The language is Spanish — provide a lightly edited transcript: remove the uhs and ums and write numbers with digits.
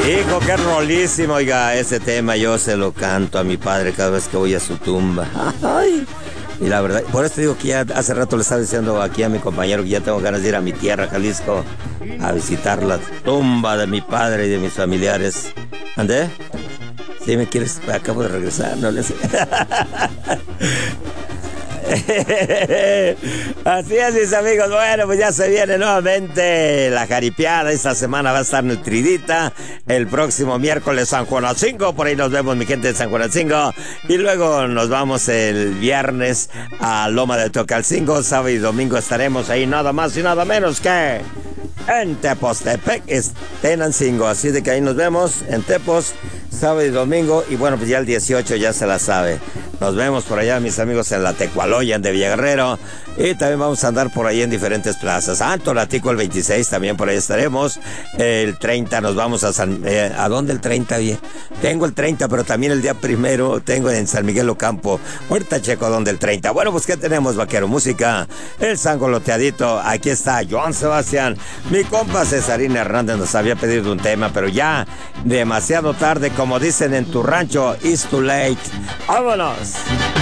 Hijo, qué rolísimo, oiga, ese tema yo se lo canto a mi padre cada vez que voy a su tumba. Ay. Y la verdad, por eso digo que ya hace rato le estaba diciendo aquí a mi compañero que ya tengo ganas de ir a mi tierra, Jalisco, a visitar la tumba de mi padre y de mis familiares. ¿Andé? ¿Sí me quieres? Acabo de regresar, no le sé. Así es, mis amigos. Bueno, pues ya se viene nuevamente la jaripeada. Esta semana va a estar nutridita. El próximo miércoles San Juanancingo, por ahí nos vemos, mi gente de San Juanancingo. Y luego nos vamos el viernes a Loma de Tocalcingo. Sábado y domingo estaremos ahí nada más y nada menos que en Tepostepec, Tenancingo. Así de que ahí nos vemos en Tepos, sábado y domingo. Y bueno, pues ya el 18 ya se la sabe. Nos vemos por allá, mis amigos, en la Tecualoyan de Villaguerrero. Y también vamos a andar por ahí en diferentes plazas. Tonatico el 26, también por ahí estaremos. El 30 nos vamos a ¿a dónde el 30? Tengo el 30, pero también el día primero tengo en San Miguel Ocampo. Ahorita checo dónde el 30. Bueno, pues ¿qué tenemos, vaquero? Música, el sangoloteadito. Aquí está Joan Sebastián. Mi compa Cesarín Hernández nos había pedido un tema, pero ya demasiado tarde, como dicen en tu rancho, it's too late. ¡Vámonos!